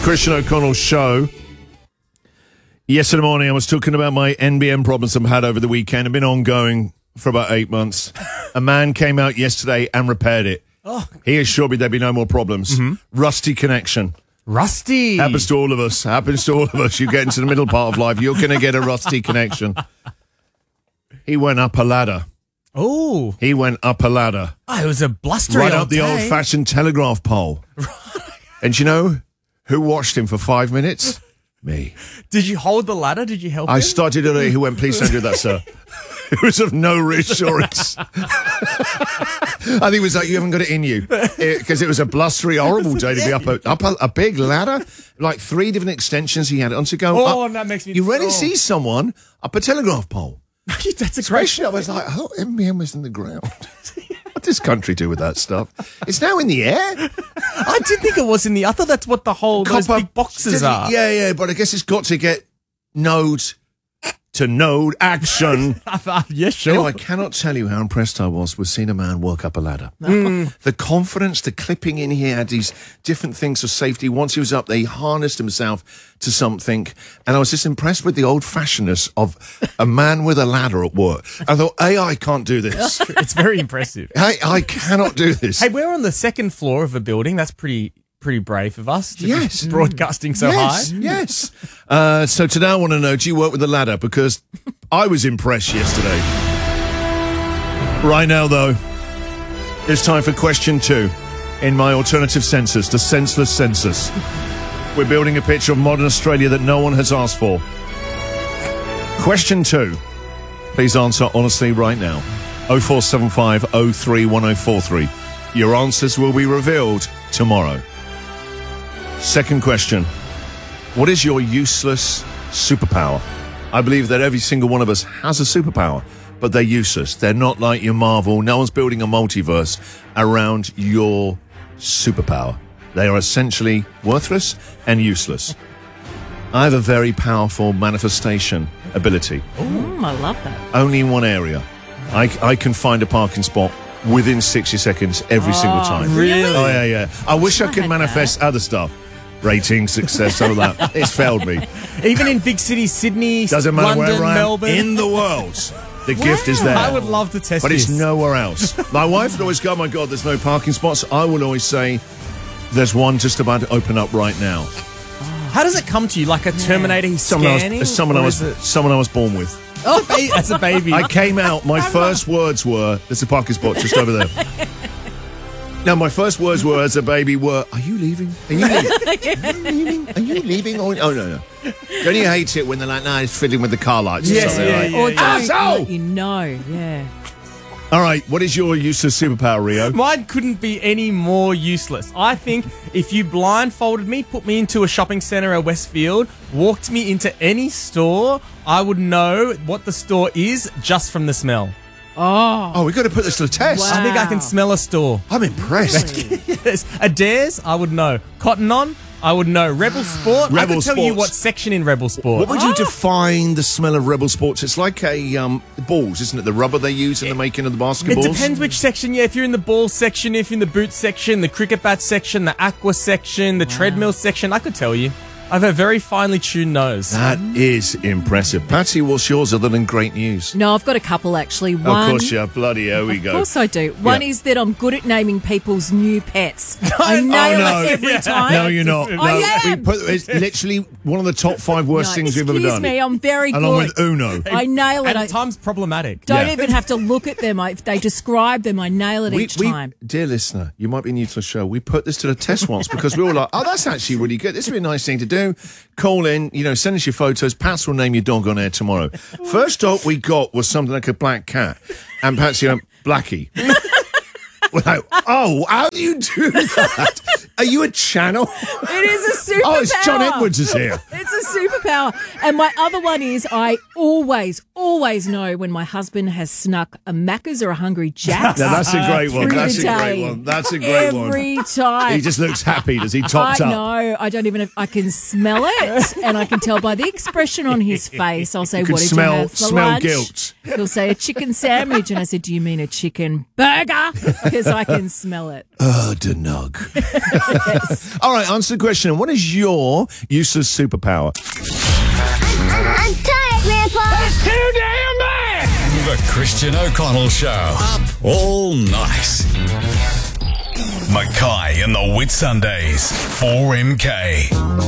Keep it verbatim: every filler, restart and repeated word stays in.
Christian O'Connell Show. Yesterday morning, I was talking about my N B N problems I've had over the weekend. I've been ongoing for about eight months. A man came out yesterday and repaired it. Oh. He assured me there'd be no more problems. Mm-hmm. Rusty connection. Rusty. Happens to all of us. Happens to all of us. You get into the middle part of life, you're going to get a rusty connection. He went up a ladder. Oh. He went up a ladder. Oh, it was a blustery Right old up the day. old-fashioned telegraph pole. And you know who watched him for five minutes? Me. Did you hold the ladder? Did you help I him? started it. He went, please don't do that, sir. It was of no reassurance. I think it was like, you haven't got it in you. Because it, it was a blustery, horrible day to be up a, up a, a big ladder. Like three different extensions he had on to go Oh, up. that makes me... You rarely oh. see someone up a telegraph pole. That's a great... Especially, I was like, oh, M B M was in the ground. What does this country do with that stuff? It's now in the air. I did think it was in the... I thought that's what the whole... Those Copper- big boxes are. Yeah, yeah, but I guess it's got to get nodes to node action. Yeah, sure. Anyway, I cannot tell you how impressed I was with seeing a man work up a ladder. Mm. The confidence, the clipping in, he had these different things for safety. Once he was up there, he harnessed himself to something. And I was just impressed with the old-fashionedness of a man with a ladder at work. I thought, A, I can't do this. It's very impressive. I, I cannot do this. Hey, we're on the second floor of a building. That's pretty... pretty brave of us to yes. be broadcasting so yes, high. Yes, uh, so today I want to know, do you work with a ladder? Because I was impressed yesterday. Right now, though, it's time for question two in my alternative census, the senseless census. We're building a picture of modern Australia that no one has asked for. Question two. Please answer honestly right now. oh four seven five oh three one oh four three. Your answers will be revealed tomorrow. Second question. What is your useless superpower? I believe that every single one of us has a superpower, but they're useless. They're not like your Marvel. No one's building a multiverse around your superpower. They are essentially worthless and useless. I have a very powerful manifestation ability. Mm, I love that. Only in one area. I, I can find a parking spot within sixty seconds every oh, single time. Really? Oh, yeah, yeah. I wish I, I could manifest that. other stuff. Rating, success, some of that. It's failed me. Even in big cities, Sydney, Doesn't matter London, where I am Melbourne. in the world. The wow. gift is there. I would love to test But this. it's nowhere else. My wife would always go, oh my God, there's no parking spots. I would always say, there's one just about to open up right now. How does it come to you? Like a Terminator he's Someone scanning? I was, someone, I was, someone I was born with. Oh, as a baby. I came out, my first words were, there's a parking spot just over there. No, my first words were as a baby were, are you leaving? Are you leaving? Are you leaving? Are you leaving? Oh, no, no. Don't you hate it when they're like, nah, it's fiddling with the car lights Yes, or something yeah, like yeah, Or yeah. don't Asshole! let you know, yeah. All right, what is your useless superpower, Rio? Mine couldn't be any more useless. I think if you blindfolded me, put me into a shopping centre at Westfield, walked me into any store, I would know what the store is just from the smell. Oh. Oh, we've got to put this to the test. Wow. I think I can smell a store. I'm impressed. Yes. Adair's, I would know. Cotton On, I would know. Rebel Sport, I Rebel could tell you Sports. what section in Rebel Sport. What would you define the smell of Rebel Sports? It's like a um, balls, isn't it? The rubber they use in the making of the It basketballs. depends which section. Yeah, if you're in the ball section, if you're in the boot section, the cricket bat section, the aqua section, the wow. treadmill section, I could tell you. I have a very finely tuned nose. That is impressive. Patsy, what's yours other than great news? No, I've got a couple actually. One, of course, yeah. Bloody hell we of go. Of course I do. One yeah. is that I'm good at naming people's new pets. I nail oh, no. it every Yeah. time. No, you're not. I no, am. We put, it's literally one of the top five worst No, things we've ever excuse done. me, I'm very Along good. with Uno. I nail it. And I at times problematic. don't Yeah. even have to look at them. I, if they describe them, I nail it We, each we, time. dear listener, you might be new to the show. We put this to the test once because we were like, oh, that's actually really good. This would be a nice thing to do. Call in, you know, send us your photos. Pats will name your dog on air tomorrow. First up we got was something like a black cat. And Patsy went, Blackie. We're like, oh, how do you do that? Are you a channel? It is a superpower. Oh, it's John Edwards is here. It's a superpower. And my other one is I always, always know when my husband has snuck a Macca's or a Hungry Jack's. Now, that's a great one. through That's the a great day. one. That's a great one. Every time. He just looks happy. Does he topped I up? know. I don't even have, I can smell it and I can tell by the expression on his face. I'll say, You could what did smell- you have for smell lunch? guilt. He'll say a chicken sandwich and I said, do you mean a chicken burger? Because because I can smell it. Oh, Denug. Yes. All right, answer the question. What is your useless superpower? I'm tired, Grandpa. That's too damn bad. The Christian O'Connell Show. Up all night. Mackay and the Whitsundays. four M K.